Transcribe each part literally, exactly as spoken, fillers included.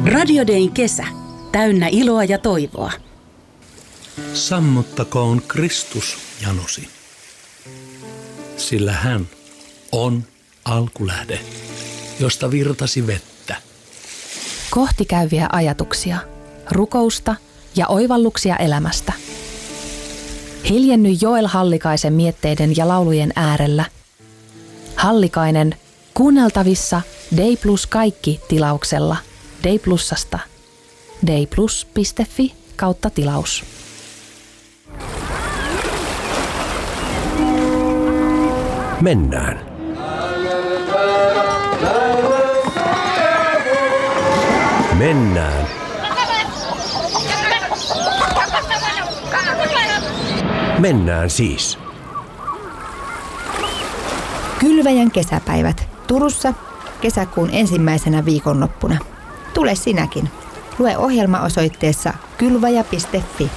Radio Dayn kesä. Täynnä iloa ja toivoa. Sammuttakoon Kristus janosi, sillä hän on alkulähde, josta virtasi vettä. Kohti käyviä ajatuksia, rukousta ja oivalluksia elämästä. Hiljenny Joel Hallikaisen mietteiden ja laulujen äärellä. Hallikainen kuunneltavissa Day Plus kaikki tilauksella Day Plusasta. dayplus piste fi kautta tilaus. Mennään. Mennään. Mennään siis. Kylväjän kesäpäivät Turussa kesäkuun ensimmäisenä viikonloppuna. Tule sinäkin. Lue ohjelma osoitteessa kylväjä piste fi.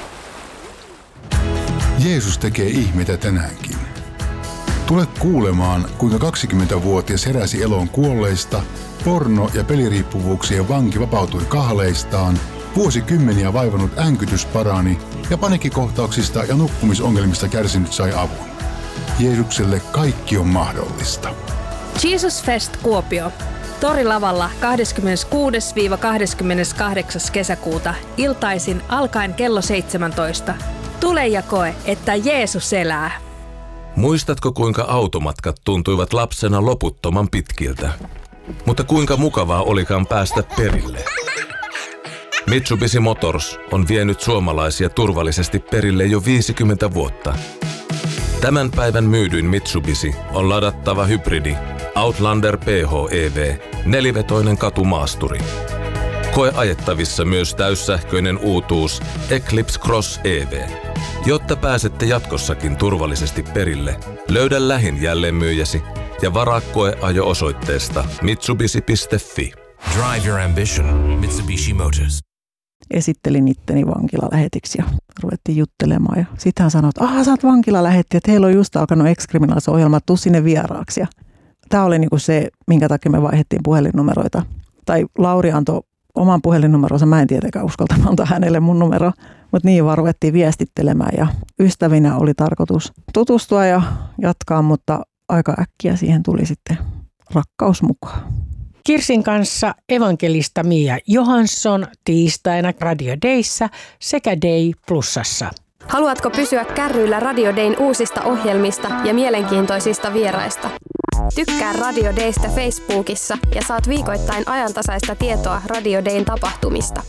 Jeesus tekee ihmeitä tänäänkin. Tule kuulemaan, kuinka kaksikymmentävuotias heräsi eloon kuolleista, porno- ja peliriippuvuuksien vanki vapautui kahleistaan, vuosikymmeniä vaivannut änkytys parani ja paniikkikohtauksista ja nukkumisongelmista kärsinyt sai avun. Jeesukselle kaikki on mahdollista. Jesus Fest Kuopio. Torilavalla kahdeskymmeneskuudes kahdeskymmeneskahdeksas kesäkuuta iltaisin alkaen kello seitsemäntoista. Tule ja koe, että Jeesus elää. Muistatko, kuinka automatkat tuntuivat lapsena loputtoman pitkiltä? Mutta kuinka mukavaa olikaan päästä perille? Mitsubishi Motors on vienyt suomalaisia turvallisesti perille jo viisikymmentä vuotta. Tämän päivän myydyin Mitsubishi on ladattava hybridi Outlander P H E V, nelivetoinen katumaasturi. Koe ajettavissa myös täyssähköinen uutuus Eclipse Cross E V. Jotta pääsette jatkossakin turvallisesti perille, löydä lähin jälleenmyyjäsi ja varaa koeajo osoitteesta mitsubishi piste fi. Drive your ambition, Mitsubishi Motors. Esittelin itteni vankilalähetiksi ja ruvettiin juttelemaan. Ja sitten hän sanoi, että aha, sä oot vankilalähetti, että heillä on just alkanut ex-kriminaalis-ohjelma, tuu sinne vieraaksi. Tämä oli niinku se, minkä takia me vaihdettiin puhelinnumeroita. Tai Lauri antoi oman puhelinnumeronsa, mä en tietenkään uskalta antaa hänelle mun numero, mutta niin vaan ruvettiin viestittelemään ja ystävinä oli tarkoitus tutustua ja jatkaa, mutta aika äkkiä siihen tuli sitten rakkaus mukaan. Kirsin kanssa evankelista Mia Johansson tiistaina Radio Dayssä sekä Day Plusassa. Haluatko pysyä kärryillä Radio Dayn uusista ohjelmista ja mielenkiintoisista vieraista? Tykkää Radio Daystä Facebookissa ja saat viikoittain ajantasaista tietoa Radio Dayn tapahtumista.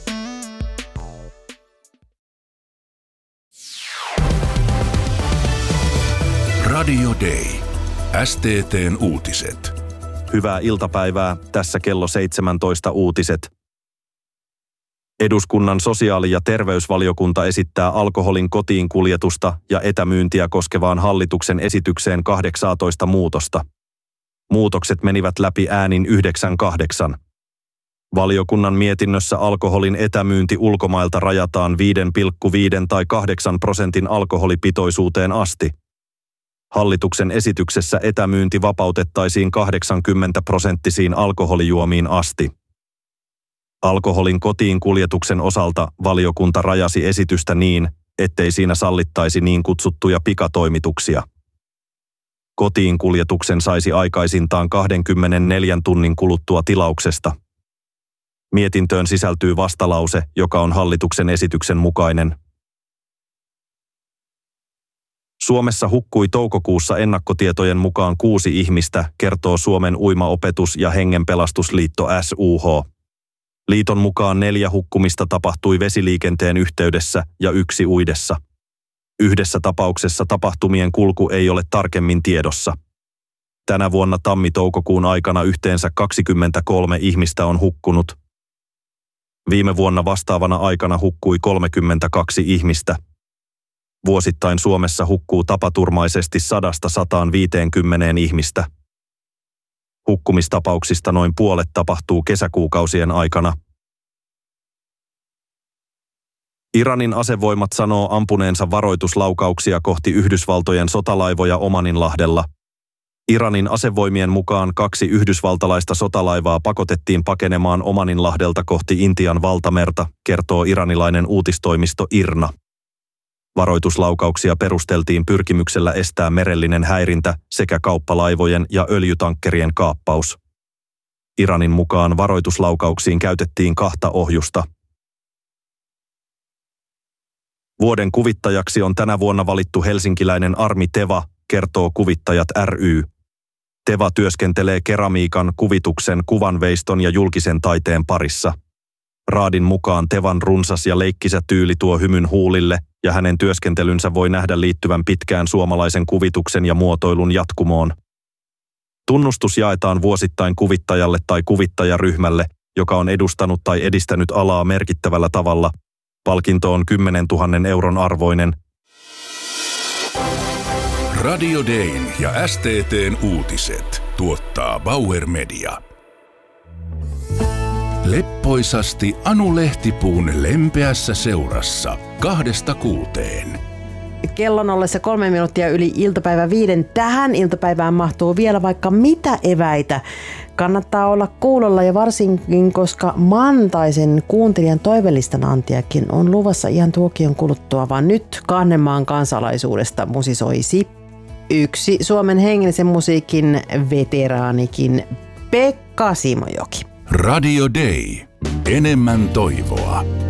Radio Day. S T T:n uutiset. Hyvää iltapäivää, tässä kello seitsemäntoista uutiset. Eduskunnan sosiaali- ja terveysvaliokunta esittää alkoholin kotiin kuljetusta ja etämyyntiä koskevaan hallituksen esitykseen kahdeksantoista muutosta. Muutokset menivät läpi äänin yhdeksän kahdeksan. Valiokunnan mietinnössä alkoholin etämyynti ulkomailta rajataan viisi pilkku viisi tai kahdeksan prosentin alkoholipitoisuuteen asti. Hallituksen esityksessä etämyynti vapautettaisiin kahdeksankymmentä prosenttisiin alkoholijuomiin asti. Alkoholin kotiin kuljetuksen osalta valiokunta rajasi esitystä niin, ettei siinä sallittaisi niin kutsuttuja pikatoimituksia. Kotiin kuljetuksen saisi aikaisintaan kaksikymmentäneljä tunnin kuluttua tilauksesta. Mietintöön sisältyy vastalause, joka on hallituksen esityksen mukainen. Suomessa hukkui toukokuussa ennakkotietojen mukaan kuusi ihmistä, kertoo Suomen uimaopetus- ja hengenpelastusliitto S U H. Liiton mukaan neljä hukkumista tapahtui vesiliikenteen yhteydessä ja yksi uidessa. Yhdessä tapauksessa tapahtumien kulku ei ole tarkemmin tiedossa. Tänä vuonna tammi-toukokuun aikana yhteensä kaksikymmentäkolme ihmistä on hukkunut. Viime vuonna vastaavana aikana hukkui kolmekymmentäkaksi ihmistä. Vuosittain Suomessa hukkuu tapaturmaisesti sadasta sataan viiteenkymmeneen ihmistä. Hukkumistapauksista noin puolet tapahtuu kesäkuukausien aikana. Iranin asevoimat sanoo ampuneensa varoituslaukauksia kohti Yhdysvaltojen sotalaivoja Omaninlahdella. Iranin asevoimien mukaan kaksi yhdysvaltalaista sotalaivaa pakotettiin pakenemaan Omaninlahdelta kohti Intian valtamerta, kertoo iranilainen uutistoimisto IRNA. Varoituslaukauksia perusteltiin pyrkimyksellä estää merellinen häirintä sekä kauppalaivojen ja öljytankkerien kaappaus. Iranin mukaan varoituslaukauksiin käytettiin kahta ohjusta. Vuoden kuvittajaksi on tänä vuonna valittu helsinkiläinen Armi Teva, kertoo Kuvittajat ry. Teva työskentelee keramiikan, kuvituksen, kuvanveiston ja julkisen taiteen parissa. Raadin mukaan Tevan runsas ja leikkisä tyyli tuo hymyn huulille ja hänen työskentelynsä voi nähdä liittyvän pitkään suomalaisen kuvituksen ja muotoilun jatkumoon. Tunnustus jaetaan vuosittain kuvittajalle tai kuvittajaryhmälle, joka on edustanut tai edistänyt alaa merkittävällä tavalla. Palkinto on kymmenentuhannen euron arvoinen. Radio Dayn ja S T T:n uutiset tuottaa Bauer Media. Leppoisasti Anu Lehtipuun lempeässä seurassa kahdesta kuuteen. Kellon ollessa kolme minuuttia yli iltapäivä viiden. Tähän iltapäivään mahtuu vielä vaikka mitä eväitä. Kannattaa olla kuulolla ja varsinkin, koska Mantaisen kuuntelijan toivelistan antiakin on luvassa ihan tuokion kuluttua, vaan nyt kahden maan kansalaisuudesta musisoisi yksi Suomen hengellisen musiikin veteraanikin Pekka Simojoki. Radio Day. Enemmän toivoa.